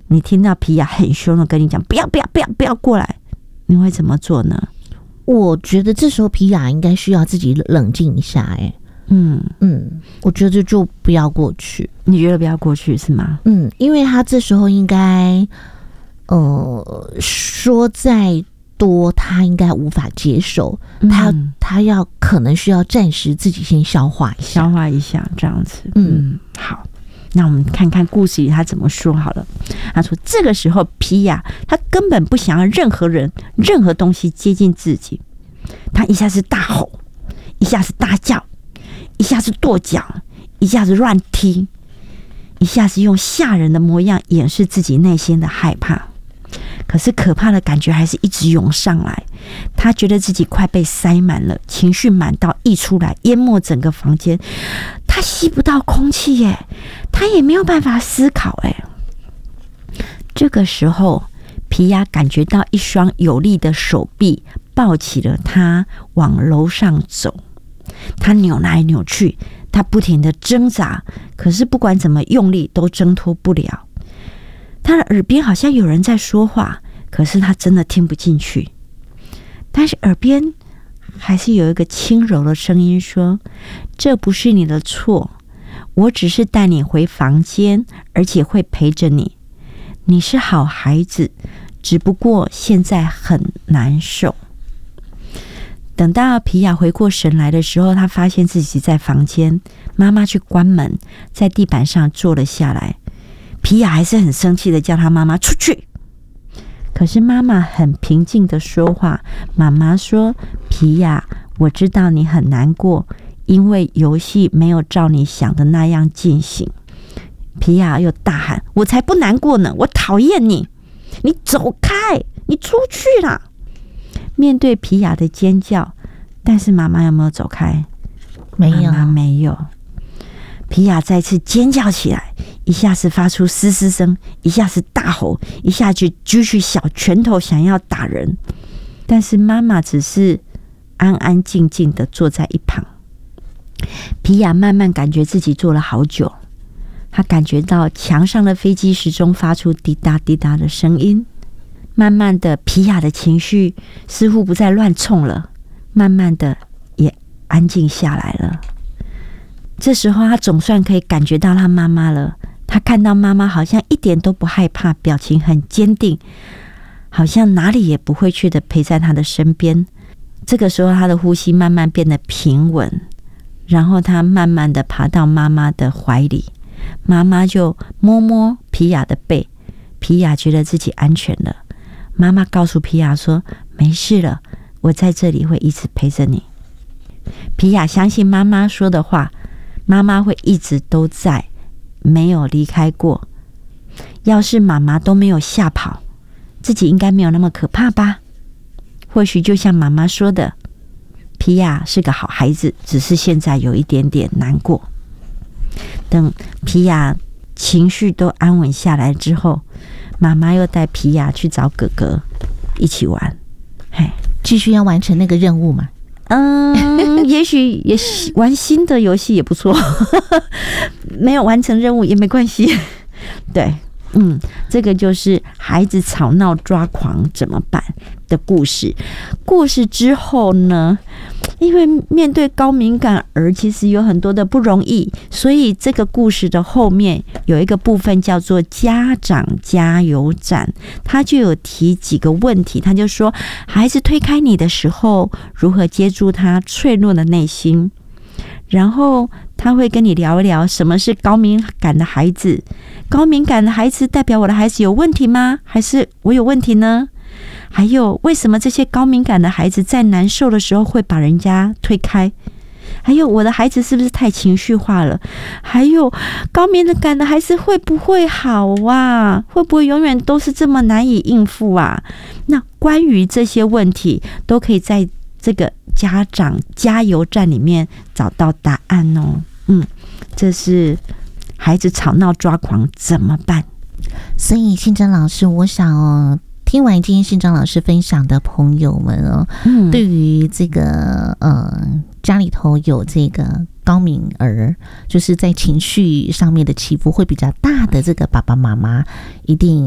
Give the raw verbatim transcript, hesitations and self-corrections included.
你听到皮亚很凶的跟你讲不要不要不要不要过来，你会怎么做呢？ 我觉得这时候皮亚应该需要自己冷静一下、欸，哎， 嗯嗯，我觉得就不要过去。 你觉得不要过去是吗？ 嗯，因为他这时候应该，呃，说再多他应该无法接受， 嗯、 他他要可能需要暂时自己先消化一下， 消化一下这样子。 嗯， 嗯好。那我们看看故事里他怎么说好了。他说这个时候皮亚他根本不想要任何人任何东西接近自己，他一下子大吼，一下子大叫，一下子跺脚，一下子乱踢，一下子用吓人的模样掩饰自己内心的害怕。可是可怕的感觉还是一直涌上来，他觉得自己快被塞满了，情绪满到溢出来，淹没整个房间。他吸不到空气耶，他也没有办法思考耶。这个时候皮亚感觉到一双有力的手臂抱起了他往楼上走，他扭来扭去，他不停的挣扎，可是不管怎么用力都挣脱不了。他的耳边好像有人在说话，可是他真的听不进去。但是耳边还是有一个轻柔的声音说，这不是你的错，我只是带你回房间，而且会陪着你，你是好孩子，只不过现在很难受。等到皮亚回过神来的时候，他发现自己在房间，妈妈去关门，在地板上坐了下来。皮亚还是很生气的叫他妈妈出去，可是妈妈很平静的说话。妈妈说，皮亚，我知道你很难过，因为游戏没有照你想的那样进行。皮亚又大喊，我才不难过呢，我讨厌你，你走开，你出去啦。面对皮亚的尖叫，但是妈妈有没有走开？ 没有， 妈妈没有。皮亚再次尖叫起来，一下子发出嘶嘶声，一下子大吼，一下子举起小拳头想要打人。但是妈妈只是安安静静的坐在一旁。皮亚慢慢感觉自己坐了好久，他感觉到墙上的飞机时钟发出滴答滴答的声音。慢慢的，皮亚的情绪似乎不再乱冲了，慢慢的也安静下来了。这时候他总算可以感觉到他妈妈了，他看到妈妈好像一点都不害怕，表情很坚定，好像哪里也不会去的陪在他的身边。这个时候他的呼吸慢慢变得平稳，然后他慢慢的爬到妈妈的怀里，妈妈就摸摸皮亚的背，皮亚觉得自己安全了。妈妈告诉皮亚说，没事了，我在这里会一直陪着你。皮亚相信妈妈说的话，妈妈会一直都在，没有离开过。要是妈妈都没有吓跑，自己应该没有那么可怕吧？或许就像妈妈说的，皮亚是个好孩子，只是现在有一点点难过。等皮亚情绪都安稳下来之后，妈妈又带皮亚去找哥哥一起玩，嘿， 继续要完成那个任务嘛？ 嗯，也许也玩新的游戏也不错，没有完成任务也没关系。对，嗯，这个就是孩子吵闹抓狂怎么办的故事。故事之后呢，因为面对高敏感儿其实有很多的不容易，所以这个故事的后面有一个部分叫做家长加油站，他就有提几个问题。他就说，孩子推开你的时候，如何接住他脆弱的内心，然后他会跟你聊一聊什么是高敏感的孩子，高敏感的孩子代表我的孩子有问题吗？还是我有问题呢？还有为什么这些高敏感的孩子在难受的时候会把人家推开？还有我的孩子是不是太情绪化了？还有高敏感的孩子会不会好啊？会不会永远都是这么难以应付啊？那关于这些问题都可以在这个家长加油站里面找到答案哦。嗯，这是孩子吵闹抓狂怎么办？ 所以信珍老师，我想哦，听完今天信珍老师分享的朋友们哦，嗯，对于这个呃家里头有这个高敏儿，就是在情绪上面的起伏会比较大的这个爸爸妈妈，一定